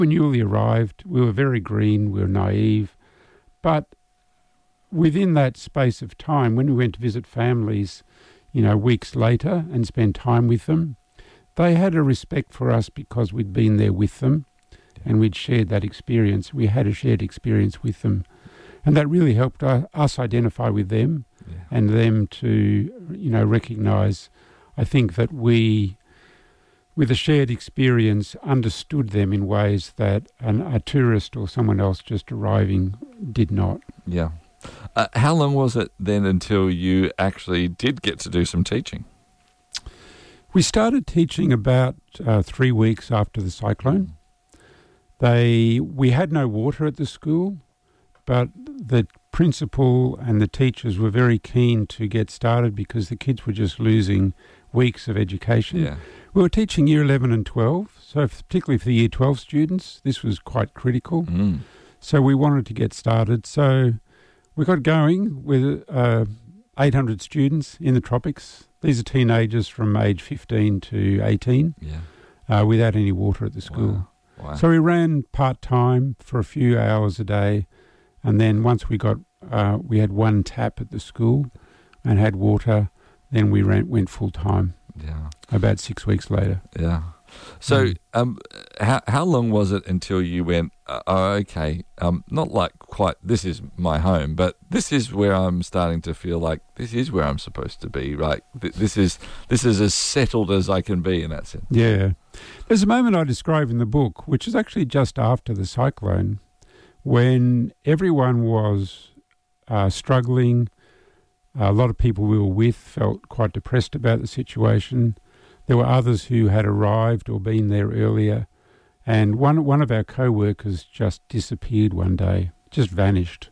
We newly arrived. We were very green. We were naive. But within that space of time, when we went to visit families, weeks later and spend time with them, they had a respect for us because we'd been there with them and we'd shared that experience. We had a shared experience with them. And that really helped us identify with them and them to, recognise, I think, that we, with a shared experience, understood them in ways that a tourist or someone else just arriving did not. Yeah. How long was it then until you actually did get to do some teaching? We started teaching about 3 weeks after the cyclone. We had no water at the school, but the principal and the teachers were very keen to get started because the kids were just losing weeks of education. Yeah. We were teaching Year 11 and 12, so particularly for the Year 12 students, this was quite critical. So we wanted to get started. So we got going with 800 students in the tropics. These are teenagers from age 15 to 18 without any water at the school. Wow. So we ran part-time for a few hours a day, and then once we had one tap at the school and had water, then we went full-time. Yeah. About 6 weeks later. Yeah. So how long was it until you went, okay, not like quite this is my home, but this is where I'm starting to feel like this is where I'm supposed to be, right? This is as settled as I can be in that sense. Yeah. There's a moment I describe in the book, which is actually just after the cyclone, when everyone was struggling. A lot of people we were with felt quite depressed about the situation. There were others who had arrived or been there earlier. And one of our co-workers just disappeared one day, just vanished.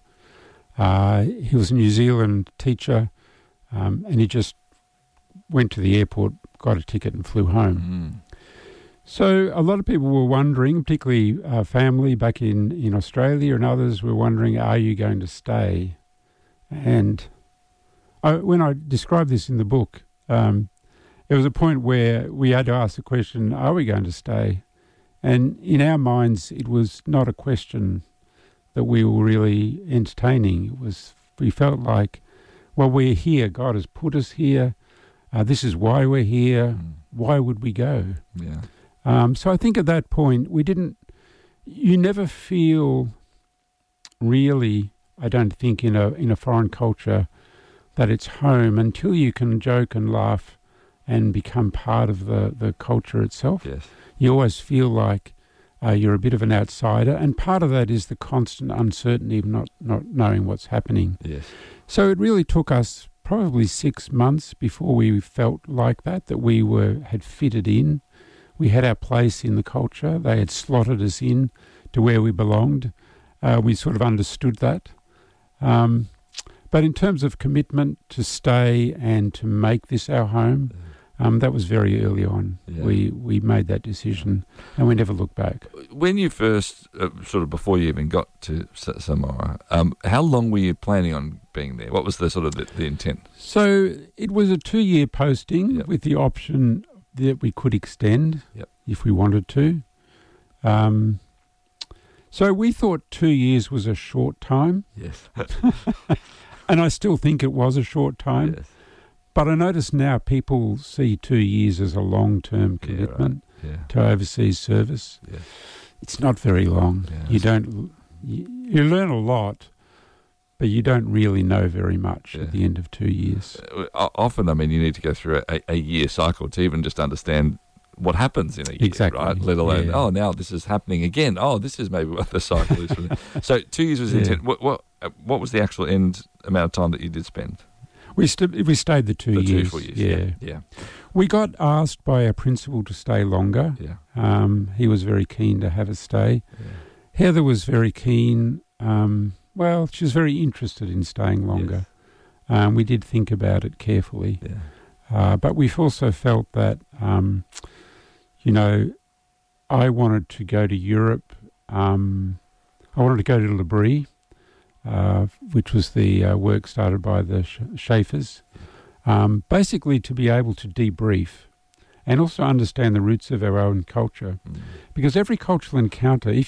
He was a New Zealand teacher, and he just went to the airport, got a ticket and flew home. So a lot of people were wondering, particularly family back in Australia and others were wondering, are you going to stay? And when I describe this in the book, there was a point where we had to ask the question, are we going to stay? And in our minds, it was not a question that we were really entertaining. We felt like, well, we're here. God has put us here. This is why we're here. Why would we go? Yeah. So I think at that point, you never feel really, I don't think, in a foreign culture that it's home until you can joke and laugh and become part of the culture itself. Yes. You always feel like you're a bit of an outsider, and part of that is the constant uncertainty of not knowing what's happening. Yes. So it really took us probably 6 months before we felt like that we had fitted in. We had our place in the culture. They had slotted us in to where we belonged. We sort of understood that. But in terms of commitment to stay and to make this our home, that was very early on. Yeah. We made that decision and we never looked back. When you first, sort of before you even got to Samoa, how long were you planning on being there? What was the sort of the intent? So it was a 2-year posting with the option that we could extend if we wanted to. So we thought 2 years was a short time. Yes. And I still think it was a short time. Yes. But I notice now people see 2 years as a long-term commitment to overseas service. Yeah. It's not very long. Yeah, You learn a lot, but you don't really know very much at the end of 2 years. Often, I mean, you need to go through a year cycle to even just understand what happens in a year, right? Let alone, now this is happening again. Oh, this is maybe what the cycle is. So 2 years was intent. What was the actual end amount of time that you did spend? We stayed the 2 years. 2 years. Yeah. We got asked by our principal to stay longer. Yeah. He was very keen to have us stay. Yeah. Heather was very keen. She was very interested in staying longer. Yes. We did think about it carefully. Yeah. But we've also felt that, I wanted to go to Europe. I wanted to go to L'Abri, which was the work started by the Schaeffers, basically to be able to debrief and also understand the roots of our own culture. Because every cultural encounter, if